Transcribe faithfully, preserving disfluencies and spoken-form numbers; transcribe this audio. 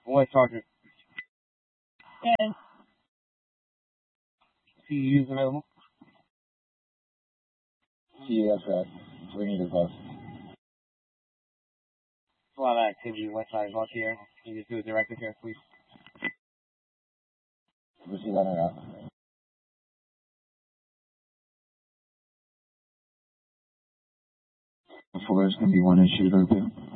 What charger? And C U's available? C U, that's right. We need a bus. A lot of activity west side bus here. Can you just do a direct here, please? We'll see that or not. Before there's going to be one issue or two.